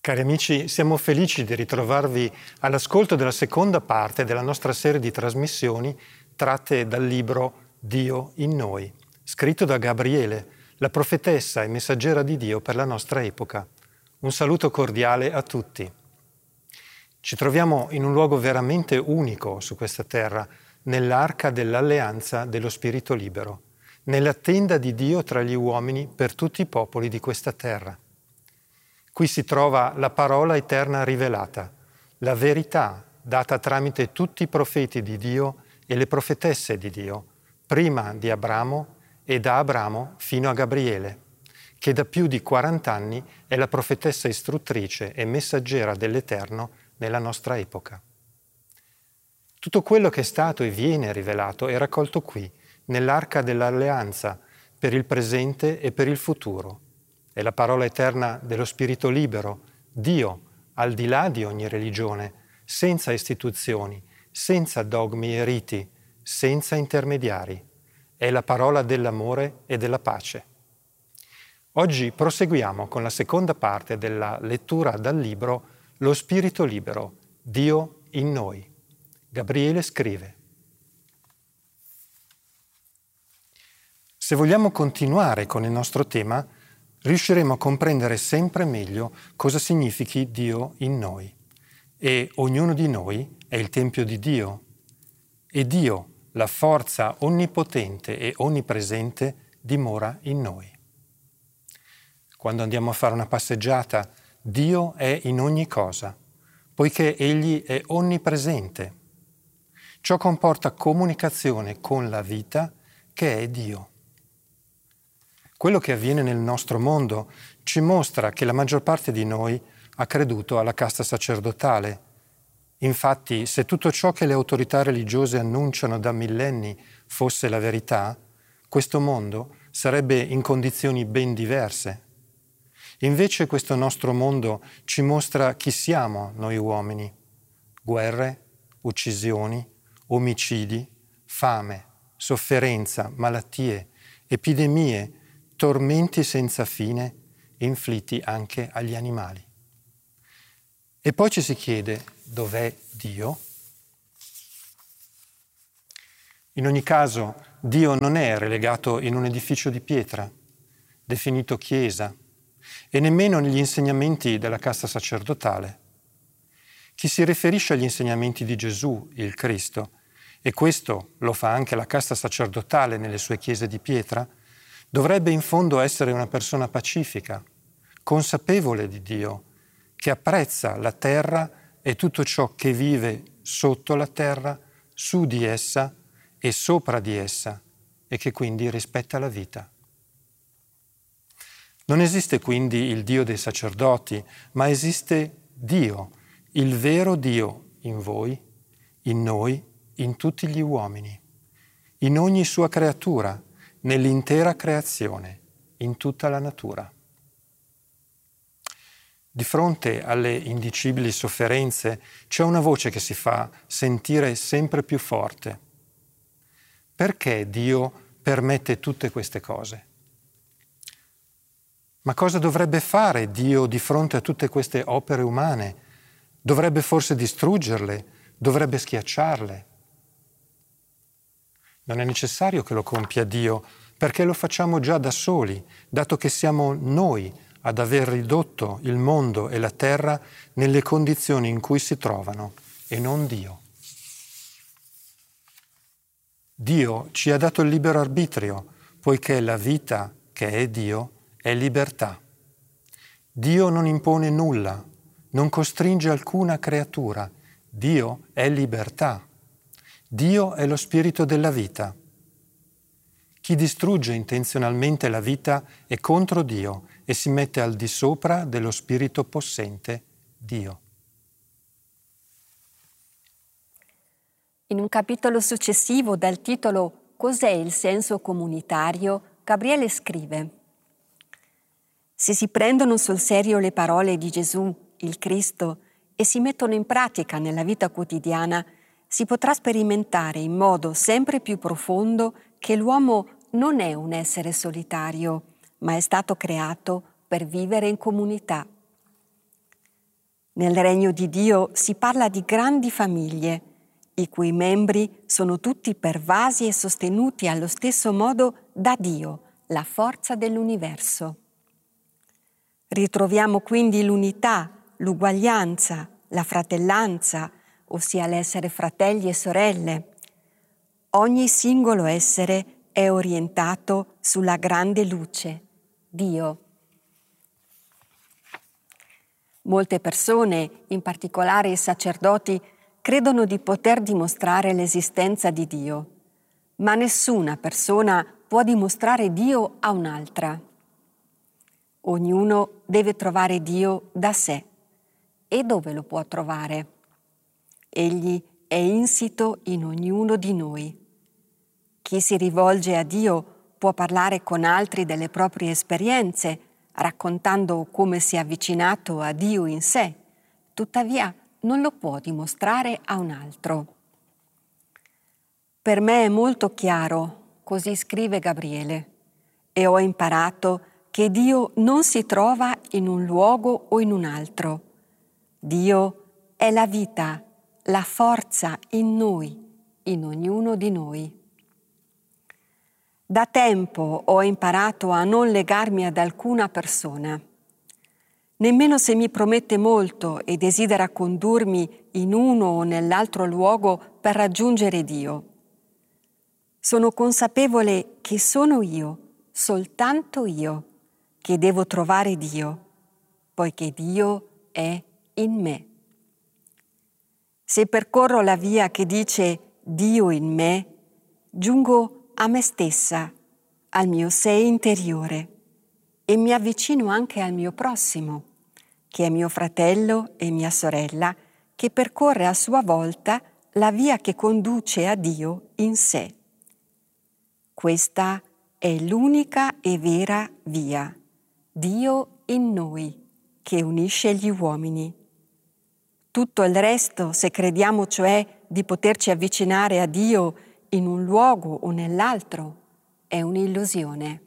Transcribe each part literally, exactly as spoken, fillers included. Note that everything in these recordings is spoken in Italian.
Cari amici, siamo felici di ritrovarvi all'ascolto della seconda parte della nostra serie di trasmissioni tratte dal libro Dio in noi, scritto da Gabriele, la profetessa e messaggera di Dio per la nostra epoca. Un saluto cordiale a tutti. Ci troviamo in un luogo veramente unico su questa terra, nell'arca dell'alleanza dello Spirito libero, nella tenda di Dio tra gli uomini per tutti i popoli di questa terra. Qui si trova la parola eterna rivelata, la verità data tramite tutti i profeti di Dio e le profetesse di Dio, prima di Abramo e da Abramo fino a Gabriele, che da più di quaranta anni è la profetessa istruttrice e messaggera dell'Eterno nella nostra epoca. Tutto quello che è stato e viene rivelato è raccolto qui, nell'arca dell'alleanza, per il presente e per il futuro. È la parola eterna dello Spirito libero, Dio, al di là di ogni religione, senza istituzioni, senza dogmi e riti, senza intermediari. È la parola dell'amore e della pace. Oggi proseguiamo con la seconda parte della lettura dal libro Lo Spirito libero, Dio in noi. Gabriele scrive: Se vogliamo continuare con il nostro tema, riusciremo a comprendere sempre meglio cosa significhi Dio in noi. E ognuno di noi è il Tempio di Dio. E Dio, la forza onnipotente e onnipresente, dimora in noi. Quando andiamo a fare una passeggiata, Dio è in ogni cosa, poiché Egli è onnipresente. Ciò comporta comunicazione con la vita che è Dio. Quello che avviene nel nostro mondo ci mostra che la maggior parte di noi ha creduto alla casta sacerdotale. Infatti, se tutto ciò che le autorità religiose annunciano da millenni fosse la verità, questo mondo sarebbe in condizioni ben diverse. Invece questo nostro mondo ci mostra chi siamo noi uomini: guerre, uccisioni, omicidi, fame, sofferenza, malattie, epidemie, tormenti senza fine, inflitti anche agli animali. E poi ci si chiede: dov'è Dio? In ogni caso, Dio non è relegato in un edificio di pietra, definito chiesa, e nemmeno negli insegnamenti della casta sacerdotale. Chi si riferisce agli insegnamenti di Gesù, il Cristo, e questo lo fa anche la casta sacerdotale nelle sue chiese di pietra, dovrebbe in fondo essere una persona pacifica, consapevole di Dio, che apprezza la terra e tutto ciò che vive sotto la terra, su di essa e sopra di essa, e che quindi rispetta la vita. Non esiste quindi il Dio dei sacerdoti, ma esiste Dio, il vero Dio in voi, in noi, in tutti gli uomini, in ogni sua creatura, nell'intera creazione, in tutta la natura. Di fronte alle indicibili sofferenze c'è una voce che si fa sentire sempre più forte. Perché Dio permette tutte queste cose? Ma cosa dovrebbe fare Dio di fronte a tutte queste opere umane? Dovrebbe forse distruggerle? Dovrebbe schiacciarle? Non è necessario che lo compia Dio, perché lo facciamo già da soli, dato che siamo noi ad aver ridotto il mondo e la terra nelle condizioni in cui si trovano, e non Dio. Dio ci ha dato il libero arbitrio, poiché la vita, che è Dio, è libertà. Dio non impone nulla, non costringe alcuna creatura. Dio è libertà. Dio è lo spirito della vita. Chi distrugge intenzionalmente la vita è contro Dio e si mette al di sopra dello spirito possente, Dio. In un capitolo successivo dal titolo Cos'è il senso comunitario, Gabriele scrive: Se si prendono sul serio le parole di Gesù, il Cristo, e si mettono in pratica nella vita quotidiana, si potrà sperimentare in modo sempre più profondo che l'uomo non è un essere solitario, ma è stato creato per vivere in comunità. Nel regno di Dio si parla di grandi famiglie, i cui membri sono tutti pervasi e sostenuti allo stesso modo da Dio, la forza dell'universo. Ritroviamo quindi l'unità, l'uguaglianza, la fratellanza, ossia l'essere fratelli e sorelle. Ogni singolo essere è orientato sulla grande luce, Dio. Molte persone, in particolare i sacerdoti, credono di poter dimostrare l'esistenza di Dio, ma nessuna persona può dimostrare Dio a un'altra. Ognuno deve trovare Dio da sé. E dove lo può trovare? Egli è insito in ognuno di noi. Chi si rivolge a Dio può parlare con altri delle proprie esperienze, raccontando come si è avvicinato a Dio in sé, tuttavia non lo può dimostrare a un altro. Per me è molto chiaro, così scrive Gabriele, e ho imparato che Dio non si trova in un luogo o in un altro. Dio è la vita, la forza in noi, in ognuno di noi. Da tempo ho imparato a non legarmi ad alcuna persona. Nemmeno se mi promette molto e desidera condurmi in uno o nell'altro luogo per raggiungere Dio. Sono consapevole che sono io, soltanto io, che devo trovare Dio, poiché Dio è in me. Se percorro la via che dice Dio in me, giungo a me stessa, al mio sé interiore, e mi avvicino anche al mio prossimo, che è mio fratello e mia sorella, che percorre a sua volta la via che conduce a Dio in sé. Questa è l'unica e vera via, Dio in noi, che unisce gli uomini. Tutto il resto, se crediamo cioè di poterci avvicinare a Dio in un luogo o nell'altro, è un'illusione.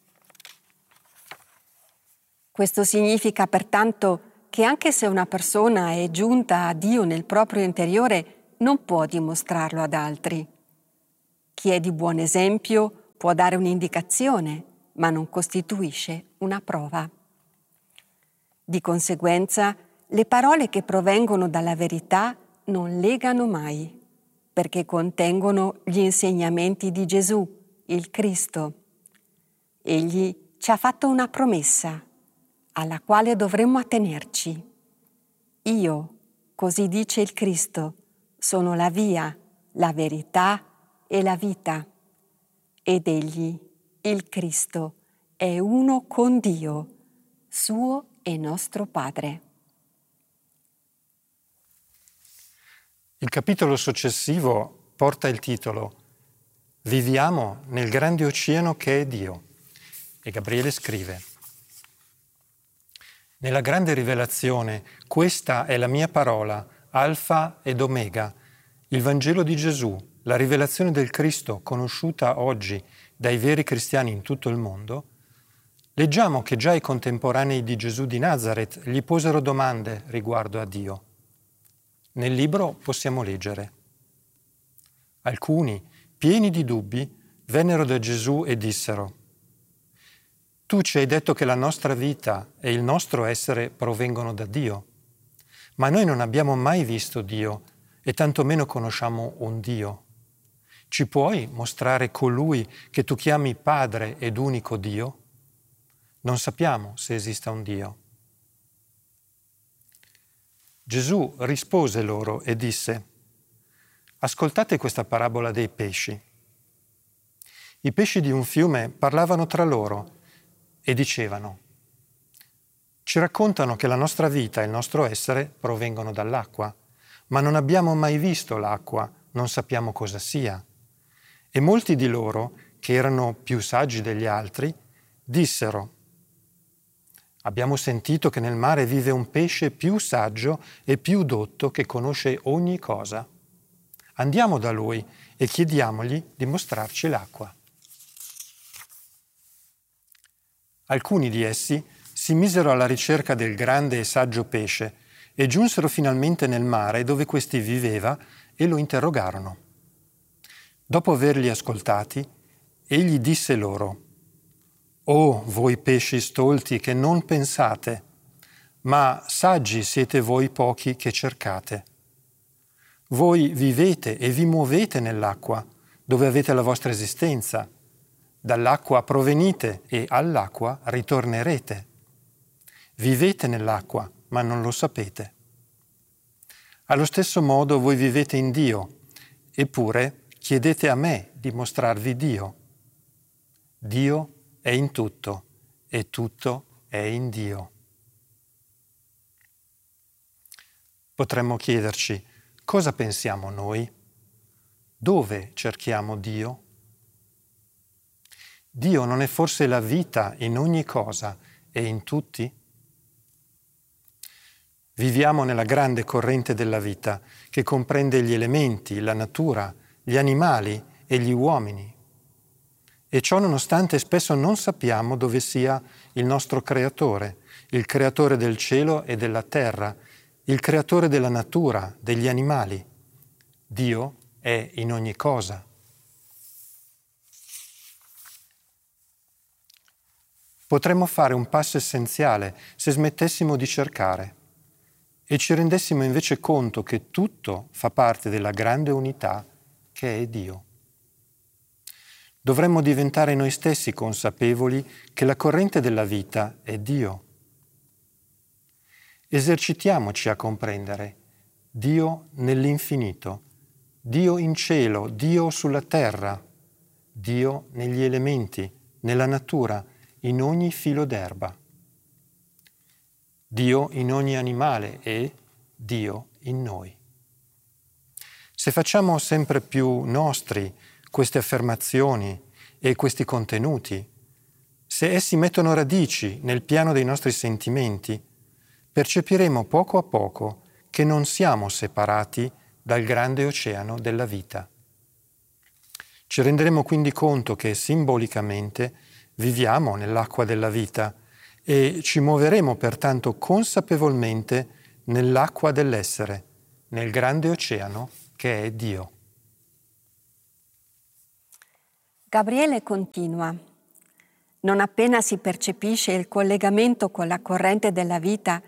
Questo significa pertanto che anche se una persona è giunta a Dio nel proprio interiore, non può dimostrarlo ad altri. Chi è di buon esempio può dare un'indicazione, ma non costituisce una prova. Di conseguenza, le parole che provengono dalla verità non legano mai, perché contengono gli insegnamenti di Gesù, il Cristo. Egli ci ha fatto una promessa, alla quale dovremmo attenerci. Io, così dice il Cristo, sono la via, la verità e la vita. Ed egli, il Cristo, è uno con Dio, suo e nostro Padre. Il capitolo successivo porta il titolo Viviamo nel grande oceano che è Dio. E Gabriele scrive: Nella grande rivelazione, questa è la mia parola, Alfa ed Omega, il Vangelo di Gesù, la rivelazione del Cristo conosciuta oggi dai veri cristiani in tutto il mondo. Leggiamo che già i contemporanei di Gesù di Nazaret gli posero domande riguardo a Dio. Nel libro possiamo leggere: alcuni, pieni di dubbi, vennero da Gesù e dissero: Tu ci hai detto che la nostra vita e il nostro essere provengono da Dio, ma noi non abbiamo mai visto Dio e tantomeno conosciamo un Dio. Ci puoi mostrare colui che tu chiami Padre ed unico Dio? Non sappiamo se esista un Dio. Gesù rispose loro e disse: Ascoltate questa parabola dei pesci. I pesci di un fiume parlavano tra loro e dicevano: Ci raccontano che la nostra vita e il nostro essere provengono dall'acqua, ma non abbiamo mai visto l'acqua, non sappiamo cosa sia. E molti di loro, che erano più saggi degli altri, dissero: Abbiamo sentito che nel mare vive un pesce più saggio e più dotto che conosce ogni cosa. Andiamo da lui e chiediamogli di mostrarci l'acqua. Alcuni di essi si misero alla ricerca del grande e saggio pesce e giunsero finalmente nel mare dove questi viveva e lo interrogarono. Dopo averli ascoltati, egli disse loro: «O voi pesci stolti che non pensate, ma saggi siete voi pochi che cercate. Voi vivete e vi muovete nell'acqua, dove avete la vostra esistenza. Dall'acqua provenite e all'acqua ritornerete. Vivete nell'acqua, ma non lo sapete. Allo stesso modo voi vivete in Dio, eppure chiedete a me di mostrarvi Dio. Dio è in tutto e tutto è in Dio». Potremmo chiederci: cosa pensiamo noi? Dove cerchiamo Dio? Dio non è forse la vita in ogni cosa e in tutti? Viviamo nella grande corrente della vita che comprende gli elementi, la natura, gli animali e gli uomini. E ciò nonostante spesso non sappiamo dove sia il nostro Creatore, il Creatore del cielo e della terra, il Creatore della natura, degli animali. Dio è in ogni cosa. Potremmo fare un passo essenziale se smettessimo di cercare e ci rendessimo invece conto che tutto fa parte della grande unità che è Dio. Dovremmo diventare noi stessi consapevoli che la corrente della vita è Dio. Esercitiamoci a comprendere Dio nell'infinito, Dio in cielo, Dio sulla terra, Dio negli elementi, nella natura, in ogni filo d'erba. Dio in ogni animale e Dio in noi. Se facciamo sempre più nostri queste affermazioni e questi contenuti, se essi mettono radici nel piano dei nostri sentimenti, percepiremo poco a poco che non siamo separati dal grande oceano della vita. Ci renderemo quindi conto che simbolicamente viviamo nell'acqua della vita e ci muoveremo pertanto consapevolmente nell'acqua dell'essere, nel grande oceano che è Dio. Gabriele continua: non appena si percepisce il collegamento con la corrente della vita,